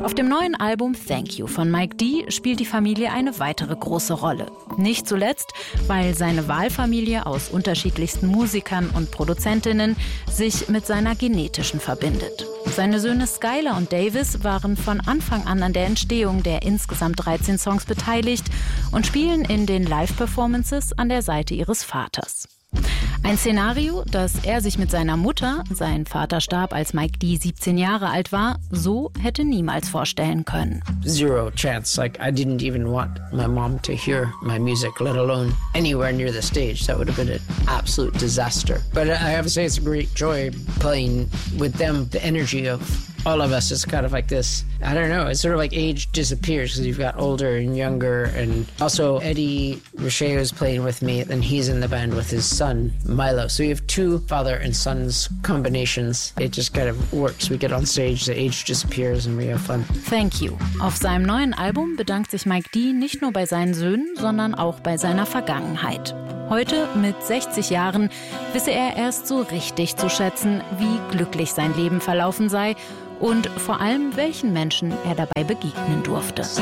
Auf dem neuen Album Thank You von Mike D spielt die Familie eine weitere große Rolle. Nicht zuletzt, weil seine Wahlfamilie aus unterschiedlichsten Musikern und Produzentinnen sich mit seiner genetischen verbindet. Seine Söhne Skylar und Davis waren von Anfang an der Entstehung der insgesamt 13 Songs beteiligt und spielen in den Live-Performances an der Seite ihres Vaters. Ein Szenario, das er sich mit seiner Mutter, sein Vater starb, als Mike D 17 Jahre alt war, so hätte niemals vorstellen können. Zero chance. Like, I didn't even want my mom to hear my music, let alone anywhere near the stage. That would have been an absolute disaster. But I have to say it's a great joy playing with them. The energy of all of us is kind of like this. I don't know. It's sort of like age disappears because you've got older and younger. And also Eddie Richer is playing with me, and he's in the band with his son, Milo. So you have two father and sons combinations. It just kind of works. We get on stage, the age disappears and we have fun. Thank You. Auf seinem neuen Album bedankt sich Mike D nicht nur bei seinen Söhnen, sondern auch bei seiner Vergangenheit. Heute, mit 60 Jahren, wisse er erst so richtig zu schätzen, wie glücklich sein Leben verlaufen sei und vor allem, welchen Menschen er dabei begegnen durfte.